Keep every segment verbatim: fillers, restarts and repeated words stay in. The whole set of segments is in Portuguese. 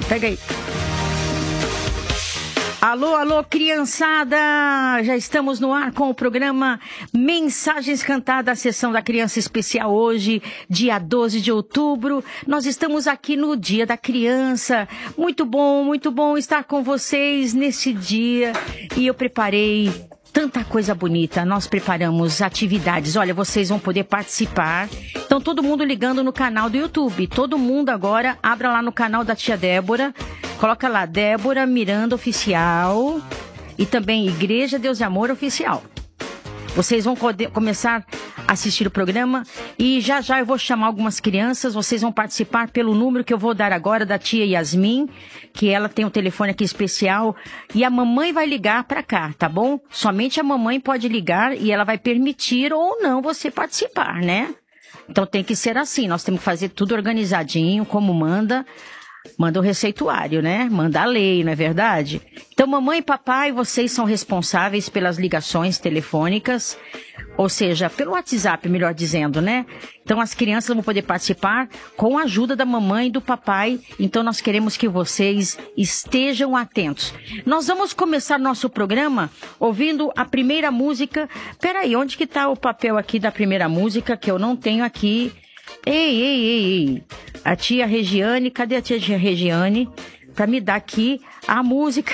Pega aí. Alô, alô, criançada! Já estamos no ar com o programa Mensagens Cantadas, a sessão da criança especial hoje, dia doze de outubro. Nós estamos aqui no Dia da Criança. Muito bom, muito bom estar com vocês nesse dia. E eu preparei tanta coisa bonita. Nós preparamos atividades. Olha, vocês vão poder participar. Então, todo mundo ligando no canal do YouTube. Todo mundo agora, abra lá no canal da tia Débora. Coloca lá, Débora Miranda Oficial e também Igreja Deus e Amor Oficial. Vocês vão poder começar a assistir o programa e já já eu vou chamar algumas crianças. Vocês vão participar pelo número que eu vou dar agora da tia Yasmin, que ela tem um telefone aqui especial e a mamãe vai ligar para cá, tá bom? Somente a mamãe pode ligar e ela vai permitir ou não você participar, né? Então tem que ser assim, nós temos que fazer tudo organizadinho, como manda. Manda o receituário, né? Manda a lei, não é verdade? Então, mamãe e papai, vocês são responsáveis pelas ligações telefônicas, ou seja, pelo WhatsApp, melhor dizendo, né? Então, as crianças vão poder participar com a ajuda da mamãe e do papai. Então, nós queremos que vocês estejam atentos. Nós vamos começar nosso programa ouvindo a primeira música. Peraí, onde que tá o papel aqui da primeira música que eu não tenho aqui? Ei, ei, ei, ei. A tia Regiane, cadê a tia Regiane? Pra me dar aqui a música.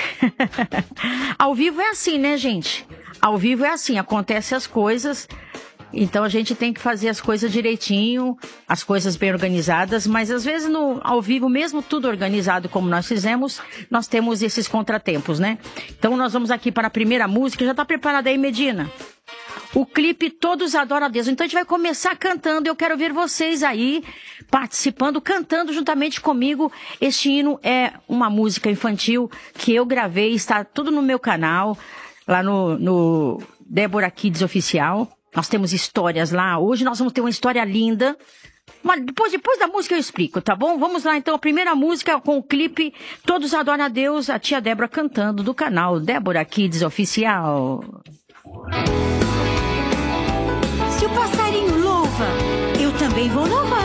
Ao vivo é assim, né, gente? Ao vivo é assim, acontecem as coisas. Então a gente tem que fazer as coisas direitinho, as coisas bem organizadas. Mas às vezes no, ao vivo, mesmo tudo organizado como nós fizemos, nós temos esses contratempos, né? Então nós vamos aqui para a primeira música. Já tá preparada aí, Medina? O clipe Todos Adoram a Deus. Então a gente vai começar cantando. Eu quero ver vocês aí participando, cantando juntamente comigo. Este hino é uma música infantil que eu gravei, está tudo no meu canal, lá no, no Débora Kids Oficial. Nós temos histórias lá. Hoje nós vamos ter uma história linda. Mas depois, depois da música eu explico, tá bom? Vamos lá então, a primeira música com o clipe Todos Adoram a Deus, a tia Débora cantando do canal Débora Kids Oficial. Se o passarinho louva, eu também vou louvar.